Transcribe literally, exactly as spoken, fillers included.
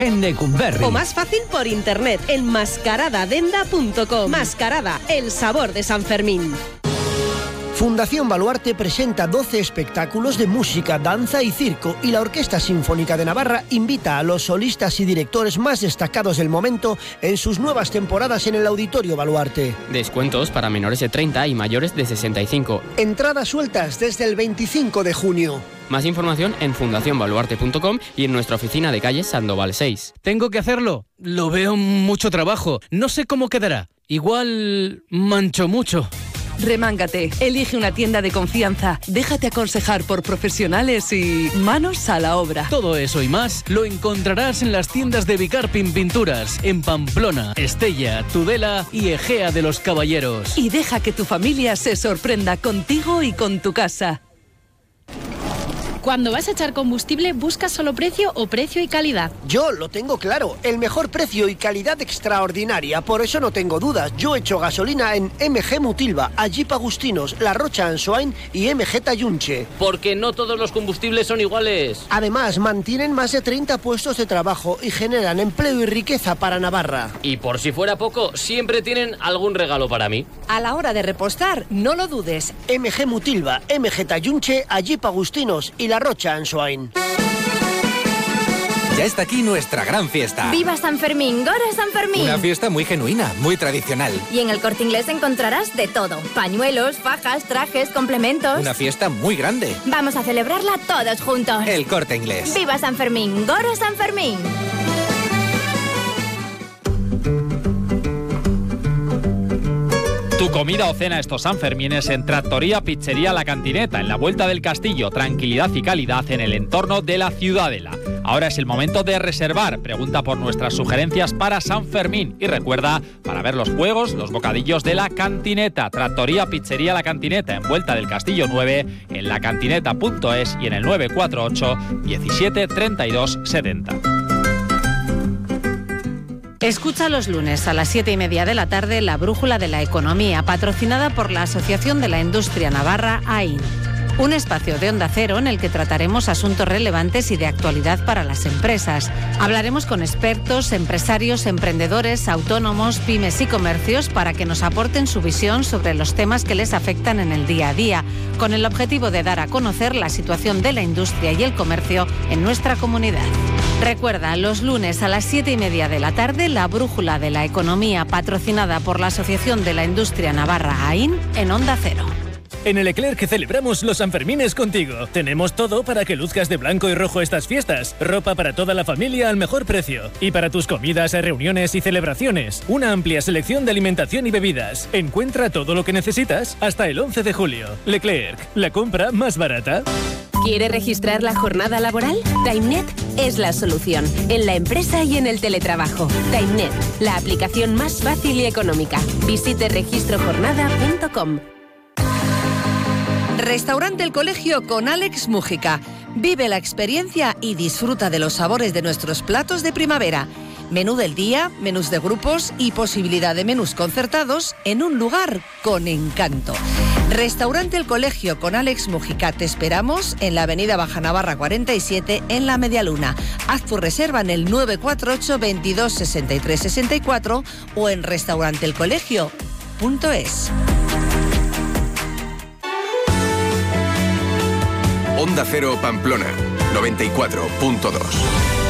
en Lecumberri. O más fácil por internet en mascarada denda punto com. Mascarada, el sabor de San Fermín. Fundación Baluarte presenta doce espectáculos de música, danza y circo, y la Orquesta Sinfónica de Navarra invita a los solistas y directores más destacados del momento en sus nuevas temporadas en el Auditorio Baluarte. Descuentos para menores de treinta y mayores de sesenta y cinco. Entradas sueltas desde el veinticinco de junio. Más información en fundación baluarte punto com y en nuestra oficina de calle Sandoval seis. Tengo que hacerlo. Lo veo mucho trabajo. No sé cómo quedará. Igual mancho mucho. Remángate, elige una tienda de confianza, déjate aconsejar por profesionales y manos a la obra. Todo eso y más lo encontrarás en las tiendas de Bicarpin Pinturas, en Pamplona, Estella, Tudela y Egea de los Caballeros. Y deja que tu familia se sorprenda contigo y con tu casa. Cuando vas a echar combustible, ¿buscas solo precio o precio y calidad? Yo lo tengo claro, el mejor precio y calidad extraordinaria, por eso no tengo dudas. Yo echo gasolina en M G Mutilva, Jeep Agustinos, La Rocha Ansoain y M G Tayunche. Porque no todos los combustibles son iguales. Además, mantienen más de treinta puestos de trabajo y generan empleo y riqueza para Navarra. Y por si fuera poco, siempre tienen algún regalo para mí. A la hora de repostar, no lo dudes. M G Mutilva, M G Tayunche, Jeep Agustinos y La Rocha Ansoain. Ya está aquí nuestra gran fiesta. ¡Viva San Fermín! ¡Gora San Fermín! Una fiesta muy genuina, muy tradicional. Y en el Corte Inglés encontrarás de todo. Pañuelos, fajas, trajes, complementos. Una fiesta muy grande. Vamos a celebrarla todos juntos. El Corte Inglés. ¡Viva San Fermín! ¡Gora San Fermín! Tu comida o cena estos Sanfermines en Trattoria Pizzería La Cantineta, en la Vuelta del Castillo. Tranquilidad y calidad en el entorno de la Ciudadela. Ahora es el momento de reservar. Pregunta por nuestras sugerencias para San Fermín. Y recuerda, para ver los juegos, los bocadillos de La Cantineta. Trattoria Pizzería La Cantineta, en Vuelta del Castillo nueve, en lacantineta punto es y en el nueve cuatro ocho, diecisiete, treinta y dos, setenta. Escucha los lunes a las siete y media de la tarde La Brújula de la Economía, patrocinada por la Asociación de la Industria Navarra, A I N. Un espacio de Onda Cero en el que trataremos asuntos relevantes y de actualidad para las empresas. Hablaremos con expertos, empresarios, emprendedores, autónomos, pymes y comercios para que nos aporten su visión sobre los temas que les afectan en el día a día, con el objetivo de dar a conocer la situación de la industria y el comercio en nuestra comunidad. Recuerda, los lunes a las siete y media de la tarde, La Brújula de la Economía, patrocinada por la Asociación de la Industria Navarra, A I N, en Onda Cero. En el Leclerc celebramos los Sanfermines contigo. Tenemos todo para que luzcas de blanco y rojo estas fiestas. Ropa para toda la familia al mejor precio. Y para tus comidas, reuniones y celebraciones, una amplia selección de alimentación y bebidas. Encuentra todo lo que necesitas hasta el once de julio. Leclerc, la compra más barata. ¿Quiere registrar la jornada laboral? TimeNet es la solución, en la empresa y en el teletrabajo. TimeNet, la aplicación más fácil y económica. Visite registro jornada punto com. Restaurante El Colegio con Alex Mújica. Vive la experiencia y disfruta de los sabores de nuestros platos de primavera. Menú del día, menús de grupos y posibilidad de menús concertados en un lugar con encanto. Restaurante El Colegio con Alex Mújica. Te esperamos en la avenida Baja Navarra cuarenta y siete en La Medialuna. Haz tu reserva en el nueve cuatro ocho, veintidós, sesenta y tres, sesenta y cuatro o en restaurante el colegio punto es. Onda Cero Pamplona, noventa y cuatro punto dos.